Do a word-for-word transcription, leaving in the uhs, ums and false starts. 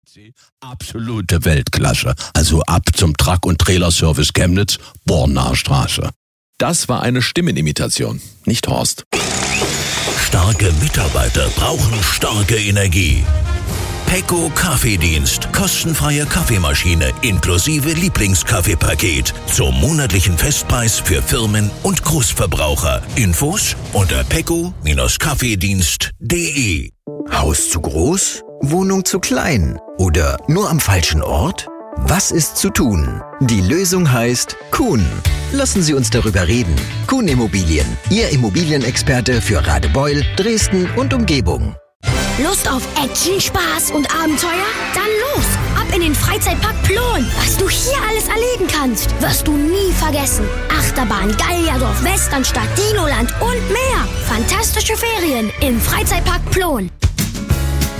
Absolute Weltklasse. Also ab zum Truck- und Trailerservice Chemnitz, Bornaer Straße. Das war eine Stimmenimitation, nicht Horst. Starke Mitarbeiter brauchen starke Energie. Pecco Kaffeedienst. Kostenfreie Kaffeemaschine inklusive Lieblingskaffeepaket. Zum monatlichen Festpreis für Firmen und Großverbraucher. Infos unter pecco Kaffeedienst punkt de. Haus zu groß? Wohnung zu klein? Oder nur am falschen Ort? Was ist zu tun? Die Lösung heißt Kuhn. Lassen Sie uns darüber reden. Kuhn Immobilien, Ihr Immobilienexperte für Radebeul, Dresden und Umgebung. Lust auf Action, Spaß und Abenteuer? Dann los! Ab in den Freizeitpark Plon. Was du hier alles erleben kannst, wirst du nie vergessen. Achterbahn, Gallierdorf, Westernstadt, Dinoland und mehr. Fantastische Ferien im Freizeitpark Plon.